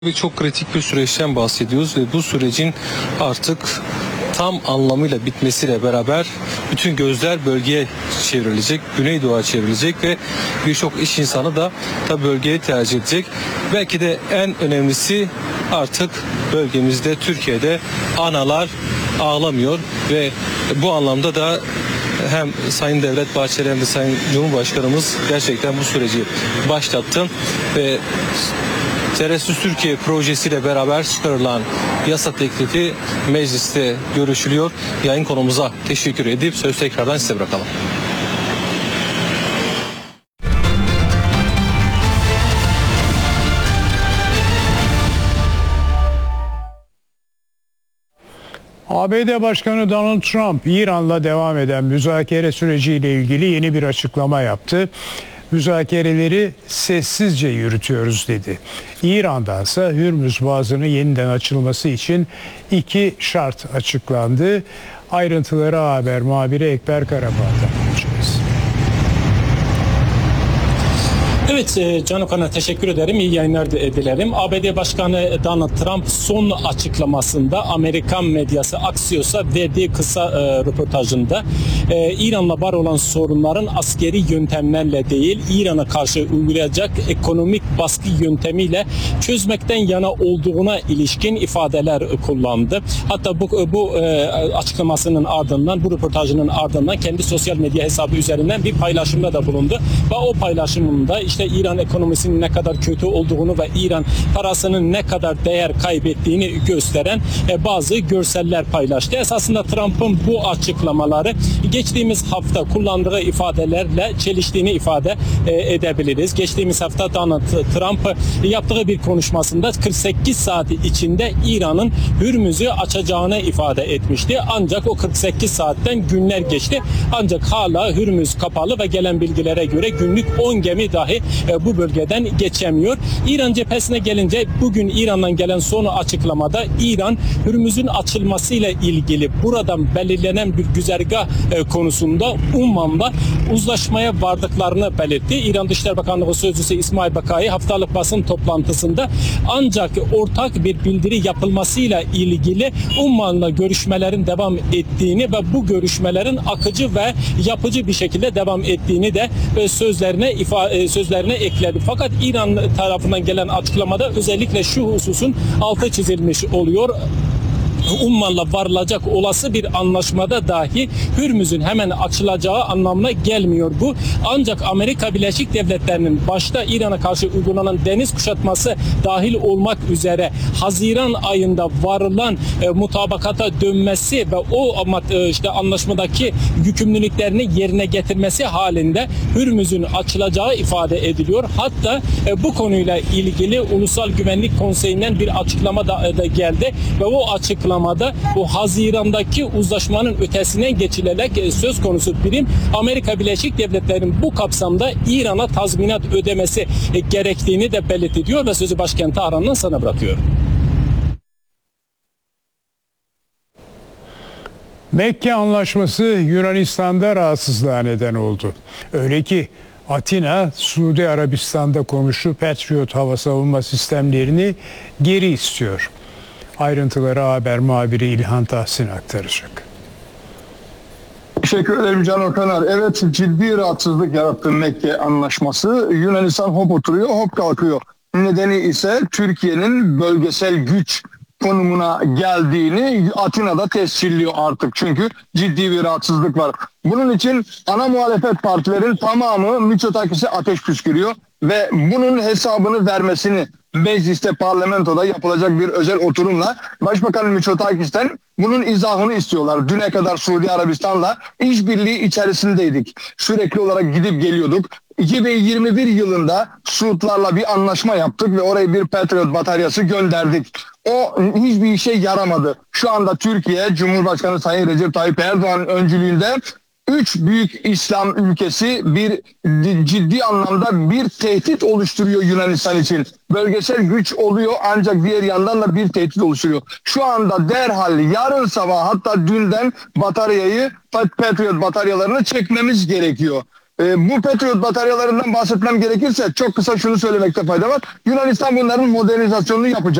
Ve çok kritik bir süreçten bahsediyoruz ve bu sürecin artık tam anlamıyla bitmesiyle beraber bütün gözler bölgeye çevrilecek, Güneydoğu'ya çevrilecek ve birçok iş insanı da bölgeye tercih edecek. Belki de en önemlisi artık bölgemizde, Türkiye'de analar ağlamıyor ve bu anlamda da hem Sayın Devlet Bahçeli hem de Sayın Cumhurbaşkanımız gerçekten bu süreci başlattı ve Terestüs Türkiye projesiyle beraber çıkarılan yasa teklifi mecliste görüşülüyor. Yayın konumuza teşekkür edip söz tekrardan size bırakalım. ABD Başkanı Donald Trump, İran'la devam eden müzakere süreciyle ilgili yeni bir açıklama yaptı. Müzakereleri sessizce yürütüyoruz dedi. İran'dansa Hürmüz Boğazı'nın yeniden açılması için 2 şart açıklandı. Ayrıntıları haber muhabiri Ekber Karabağ'dan göreceğiz. Evet Can Okan'a teşekkür ederim. İyi yayınlar dilerim. ABD Başkanı Donald Trump son açıklamasında Amerikan medyası Axios'a verdiği kısa röportajında İran'la var olan sorunların askeri yöntemlerle değil, İran'a karşı uygulayacak ekonomik baskı yöntemiyle çözmekten yana olduğuna ilişkin ifadeler kullandı. Hatta bu açıklamasının ardından, bu röportajının ardından kendi sosyal medya hesabı üzerinden bir paylaşımda da bulundu. Ve o paylaşımında işte İran ekonomisinin ne kadar kötü olduğunu ve İran parasının ne kadar değer kaybettiğini gösteren bazı görseller paylaştı. Esasında Trump'ın bu açıklamaları geçtiğimiz hafta kullandığı ifadelerle çeliştiğini ifade edebiliriz. Geçtiğimiz hafta Donald Trump yaptığı bir konuşmasında 48 saat içinde İran'ın Hürmüz'ü açacağını ifade etmişti. Ancak o 48 saatten günler geçti. Ancak hala Hürmüz kapalı ve gelen bilgilere göre günlük 10 gemi dahi bu bölgeden geçemiyor. İran cephesine gelince bugün İran'dan gelen son açıklamada İran Hürmüz'ün açılmasıyla ilgili buradan belirlenen bir güzergah konusunda Umman'la uzlaşmaya vardıklarını belirtti. İran Dışişleri Bakanlığı Sözcüsü İsmail Bakai haftalık basın toplantısında ancak ortak bir bildiri yapılmasıyla ilgili Umman'la görüşmelerin devam ettiğini ve bu görüşmelerin akıcı ve yapıcı bir şekilde devam ettiğini de sözlerine ekledi. Fakat İran tarafından gelen açıklamada özellikle şu hususun altı çizilmiş oluyor. Umman'la varılacak olası bir anlaşmada dahi Hürmüz'ün hemen açılacağı anlamına gelmiyor bu. Ancak Amerika Birleşik Devletleri'nin başta İran'a karşı uygulanan deniz kuşatması dahil olmak üzere Haziran ayında varılan mutabakata dönmesi ve o anlaşmadaki yükümlülüklerini yerine getirmesi halinde Hürmüz'ün açılacağı ifade ediliyor. Hatta bu konuyla ilgili Ulusal Güvenlik Konseyi'nden bir açıklama da geldi ve o açıklamada bu Haziran'daki uzlaşmanın ötesine geçilerek söz konusu birim Amerika Birleşik Devletleri'nin bu kapsamda İran'a tazminat ödemesi gerektiğini de belirtiyor ve sözü başkent Tahran'dan sana bırakıyorum. Mekke Anlaşması Yunanistan'da rahatsızlığa neden oldu. Öyle ki Atina, Suudi Arabistan'da konuştuğu Patriot hava savunma sistemlerini geri istiyor. Ayrıntıları haber muhabiri İlhan Tahsin aktaracak. Teşekkür ederim Can Okanar. Evet, ciddi rahatsızlık yarattı Mekke Anlaşması. Yunanistan hop oturuyor, hop kalkıyor. Nedeni ise Türkiye'nin bölgesel güç konumuna geldiğini Atina'da tescilliyor artık. Çünkü ciddi bir rahatsızlık var. Bunun için ana muhalefet partilerin tamamı Mitsotakis'e ateş püskürüyor ve bunun hesabını vermesini mecliste, parlamentoda yapılacak bir özel oturumla Başbakan Mitsotakis'ten bunun izahını istiyorlar. Düne kadar Suudi Arabistan'la işbirliği içerisindeydik. Sürekli olarak gidip geliyorduk. 2021 yılında Suudlarla bir anlaşma yaptık ve oraya bir Patriot bataryası gönderdik. O hiçbir işe yaramadı. Şu anda Türkiye, Cumhurbaşkanı Sayın Recep Tayyip Erdoğan öncülüğünde 3 büyük İslam ülkesi bir ciddi anlamda bir tehdit oluşturuyor Yunanistan için. Bölgesel güç oluyor ancak diğer yandan da bir tehdit oluşturuyor. Şu anda derhal yarın sabah hatta dünden Patriot bataryalarını çekmemiz gerekiyor. Bu Patriot bataryalarından bahsetmem gerekirse çok kısa şunu söylemekte fayda var. Yunanistan bunların modernizasyonunu yapacak.